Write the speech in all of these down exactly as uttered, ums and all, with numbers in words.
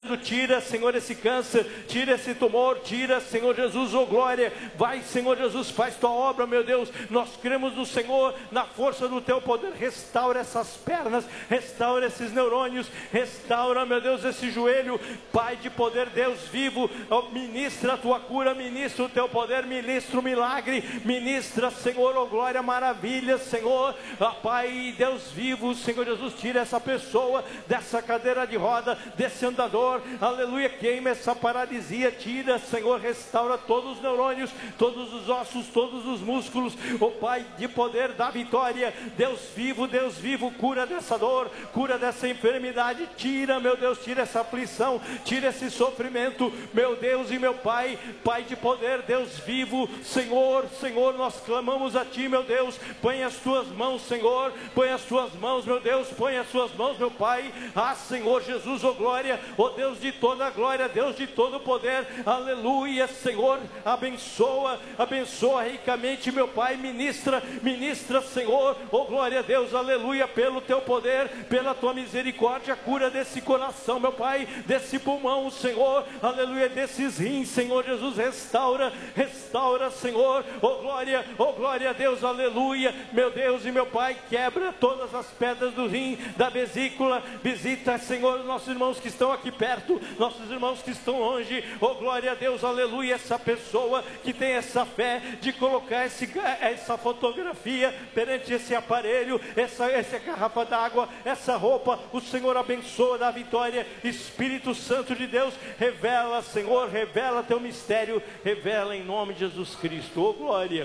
orando, tira, Senhor, esse câncer, tira esse tumor, tira, Senhor Jesus, oh glória, vai, Senhor Jesus, faz tua obra, meu Deus, nós cremos no Senhor, na força do teu poder, restaura essas pernas, restaura esses neurônios, restaura, meu Deus, esse joelho, Pai de poder, Deus vivo, oh, ministra a tua cura, ministra o teu poder, ministra o milagre, ministra, Senhor, oh glória, maravilha, Senhor, ah, Pai, Deus vivo, Senhor Jesus, tira essa pessoa dessa cadeira de roda, desse andador, aleluia, queima essa paralisia, tira, Senhor, restaura todos os neurônios, todos os ossos, todos os músculos, oh Pai de poder, da vitória, Deus vivo, Deus vivo, cura dessa dor, cura dessa enfermidade, tira, meu Deus, tira essa aflição, tira esse sofrimento, meu Deus e meu Pai, Pai de poder, Deus vivo, Senhor, Senhor, nós clamamos a Ti, meu Deus, põe as Tuas mãos, Senhor, põe as Tuas mãos, meu Deus, põe as Tuas mãos, meu Pai, ah, Senhor Jesus, oh glória, oh Deus de toda a glória, Deus de todo o poder, aleluia, Senhor, abençoa, abençoa ricamente, meu Pai, ministra, ministra, Senhor, oh glória a Deus, aleluia, pelo Teu poder, pela Tua misericórdia, cura desse coração, meu Pai, desse pulmão, Senhor, aleluia, desses rins, Senhor Jesus, restaura, restaura, Senhor, oh glória, oh glória a Deus, aleluia, meu Deus e meu Pai, quebra todas as pedras do rim, da vesícula, visita, Senhor, nossos irmãos que estão aqui perto, nossos irmãos que estão longe, oh glória a Deus, aleluia, essa pessoa que tem essa fé de colocar esse, essa fotografia perante esse aparelho, essa, essa garrafa d'água, essa roupa, o Senhor abençoa da vitória, Espírito Santo de Deus, revela, Senhor, revela teu mistério, revela em nome de Jesus Cristo, oh glória,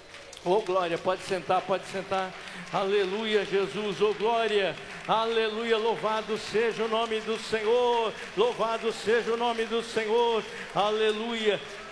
oh glória, pode sentar, pode sentar, aleluia Jesus, oh glória, aleluia, louvado seja o nome do Senhor, louvado seja o nome do Senhor, aleluia.